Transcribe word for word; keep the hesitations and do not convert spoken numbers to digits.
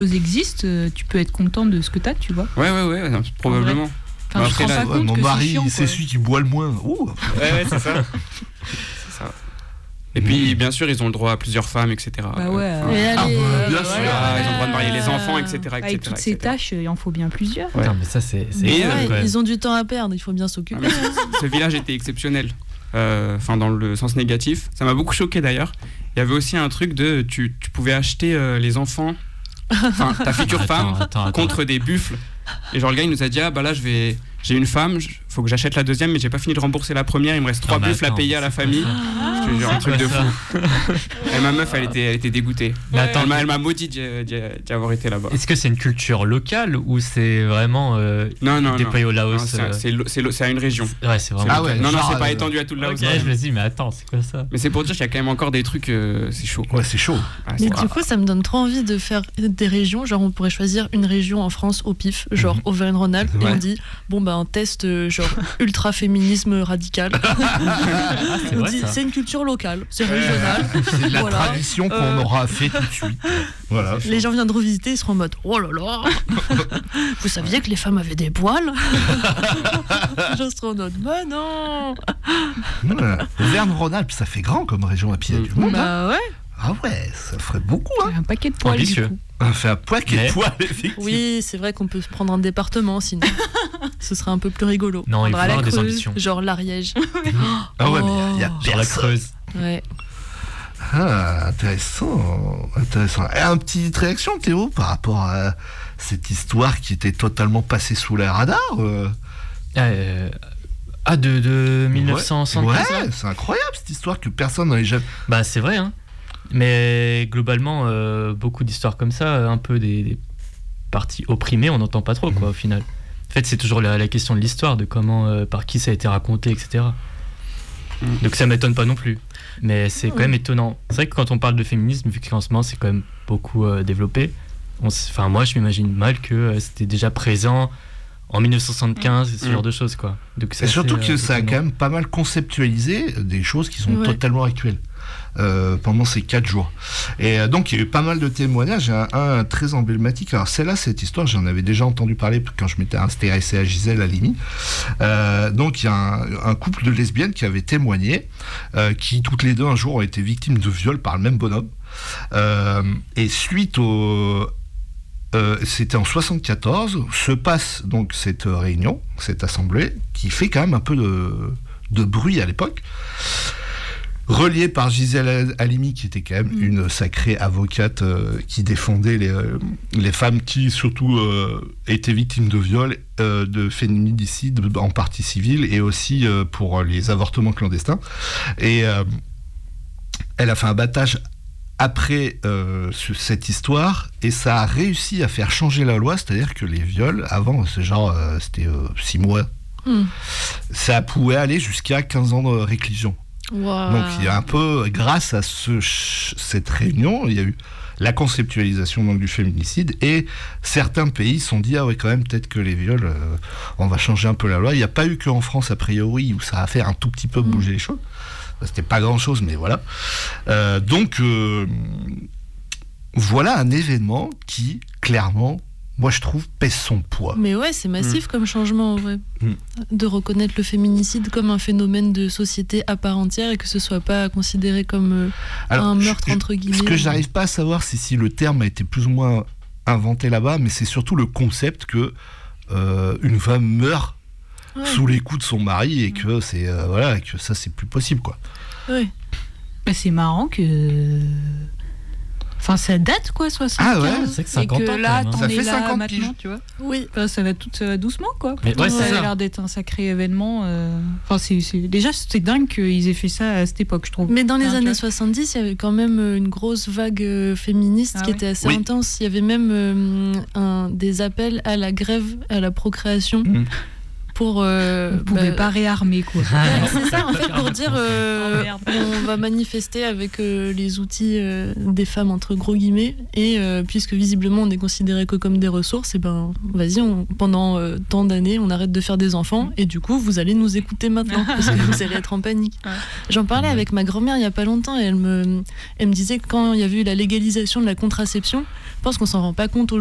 existent, euh, tu peux être content de ce que t'as, tu vois. Ouais, ouais, ouais, probablement. Enfin, je te rends pas ouais, compte mon que mari, c'est chiant, c'est quoi. celui qui boit le moins. Ouh. Ouais, ouais, c'est ça. C'est ça. Et puis, bien sûr, ils ont le droit à plusieurs femmes, et cetera. Bah ouais. Enfin, Et ah, allez, bah, euh, bien bah, sûr. voilà. ah, ils ont le droit de marier les enfants, et cetera, et Avec cetera, toutes ces et cetera. tâches, il en faut bien plusieurs. Ouais. Putain, mais ça, c'est, c'est Et, énorme, euh, quand même. Ils ont du temps à perdre, il faut bien s'occuper. Ah, mais ce, ce village était exceptionnel. Euh, Enfin, dans le sens négatif. Ça m'a beaucoup choqué d'ailleurs. Il y avait aussi un truc de. Tu, tu pouvais acheter euh, les enfants, enfin, ta future Attends, femme, attends, attends. contre des buffles. Et genre, le gars, il nous a dit, ah bah là, je vais. J'ai une femme, il faut que j'achète la deuxième, mais j'ai pas fini de rembourser la première. Il me reste trois Non, mais buffles à attends, payer à la c'est quoi famille. ça Je te jure, un C'est truc quoi de ça fou. Et ma meuf, elle était, elle était dégoûtée. Mais attends, Elle m'a, elle m'a maudit d'y, d'y, d'y avoir été là-bas. est-ce que c'est une culture locale ou c'est vraiment euh, Non, non, non. déployé au Non, Laos c'est, euh, c'est, lo- c'est, lo- c'est à une région. Ouais, c'est vraiment. Ah ouais, non, non, genre, c'est pas euh, étendu à tout le Laos. Ok, je me dis, mais attends, c'est quoi ça? Mais c'est pour dire qu'il y a quand même encore des trucs, euh, c'est chaud. Ouais, c'est chaud. Ah, c'est Mais grave. du coup, ça me donne trop envie de faire des régions. Genre, on pourrait choisir une région en France au pif, genre Mhm. Auvergne-Rhône-Alpes, et Ouais. on dit, bon, bah, on teste, euh, genre, ultra-féminisme radical. C'est On vrai, dit, ça. c'est une culture locale, c'est régional. C'est de la Voilà. tradition qu'on Euh, aura fait tout de suite. Voilà. Les gens viendront visiter, ils seront en mode, oh là là, vous saviez que les femmes avaient des poils? Les gens seront en mode, bah non. Ouais. Auvergne-Rhône-Alpes, ça fait grand comme région à pied Mm. du monde. hein. Bah ouais. Ah ouais, ça ferait beaucoup. Hein. Un paquet de poils, du Ambitieux. coup. On fait un paquet Mais- de poils, effectivement. Oui, c'est vrai qu'on peut se prendre un département sinon. Ce serait un peu plus rigolo. Non, il faut Prendre à la avoir des Creuse, ambitions. genre l'Ariège. Ah ouais, mais il y a Oh. Genre la personne. Creuse. Ouais. Ah, intéressant, intéressant. Et un petite réaction, Théo, par rapport à cette histoire qui était totalement passée sous les radars. euh. Euh, ah, de, de mille neuf cent soixante-quinze. Ouais, c'est incroyable cette histoire que personne n'avait jamais. Bah, c'est vrai, hein. Mais globalement, euh, beaucoup d'histoires comme ça, un peu des, des parties opprimées, on n'entend pas trop, quoi, au final. En fait, c'est toujours la, la question de l'histoire, de comment, euh, par qui ça a été raconté, et cetera. Donc ça m'étonne pas non plus. Mais c'est quand même étonnant. C'est vrai que quand on parle de féminisme, vu qu'en ce moment c'est quand même beaucoup euh, développé, on s- enfin moi je m'imagine mal que euh, c'était déjà présent en dix-neuf cent soixante-quinze, ce Mm. genre de choses, quoi. Donc c'est Et surtout assez, que euh, ça a étonnant. quand même pas mal conceptualisé des choses qui sont Ouais. totalement actuelles euh, pendant ces quatre jours. Et euh, donc il y a eu pas mal de témoignages, un, un très emblématique. Alors celle-là, cette histoire, j'en avais déjà entendu parler quand je m'étais intéressé à Gisèle Halimi. Euh, donc il y a un, un couple de lesbiennes qui avait témoigné, euh, qui toutes les deux un jour ont été victimes de viol par le même bonhomme. Euh, et suite au Euh, c'était en soixante-quatorze, se passe donc cette réunion, cette assemblée, qui fait quand même un peu de, de bruit à l'époque, reliée par Gisèle Halimi, qui était quand même Mm. une sacrée avocate euh, qui défendait les, euh, les femmes qui surtout euh, étaient victimes de viols, euh, de féminicide en partie civile, et aussi euh, pour les avortements clandestins. Et euh, elle a fait un battage après euh, ce- cette histoire, et ça a réussi à faire changer la loi, c'est-à-dire que les viols, avant, c'est genre, euh, c'était euh, six mois, Hmm. ça pouvait aller jusqu'à quinze ans de réclusion. Wow. Donc il y a un peu, grâce à ce, ch- cette réunion, il y a eu la conceptualisation donc, du féminicide, et certains pays se sont dit, ah ouais quand même, peut-être que les viols, euh, on va changer un peu la loi. Il n'y a pas eu qu'en France, a priori, où ça a fait un tout petit peu bouger les choses. C'était pas grand-chose, mais voilà. Euh, donc, euh, voilà un événement qui, clairement, moi je trouve, pèse son poids. Mais ouais, c'est massif comme changement en vrai. Mm. De reconnaître le féminicide comme un phénomène de société à part entière et que ce soit pas considéré comme euh, Alors, un je- meurtre je- entre guillemets. Ce que j'arrive pas à savoir, c'est si le terme a été plus ou moins inventé là-bas, mais c'est surtout le concept que euh, une femme meurt Ouais. sous les coups de son mari et que c'est euh, voilà, que ça c'est plus possible quoi. Ouais. Bah, c'est marrant que. Enfin, ça date quoi, soixante-quinze. Ah ouais, c'est que Et cinquante que ans, là, quand même, hein. t'en Ça es fait là cinquante maintenant, piges. tu vois. Oui. Enfin, ça va tout euh, doucement, quoi. Mais Pourtant, ouais, c'est ça a ça. l'air d'être un sacré événement. euh. Enfin, c'est, c'est... Déjà, c'est dingue qu'ils aient fait ça à cette époque, je trouve. Mais dans les Enfin, tu années vois. soixante-dix, il y avait quand même euh, une grosse vague euh, féministe Ah qui ouais. était assez Oui. intense. Il y avait même euh, un, des appels à la grève, à la procréation, Mhm. pour. Euh, On pouvait bah, pas réarmer, quoi. Ouais, c'est ça, en fait, pour dire euh, Oh, merde. on va manifester avec euh, les outils euh, des femmes, entre gros guillemets, et euh, puisque visiblement on est considéré que comme des ressources, et ben vas-y, on, pendant euh, tant d'années, on arrête de faire des enfants, et du coup, vous allez nous écouter maintenant, parce que vous allez être en panique. Ouais. J'en parlais avec ma grand-mère il y a pas longtemps, et elle me, elle me disait que quand il y a eu la légalisation de la contraception, je pense qu'on s'en rend pas compte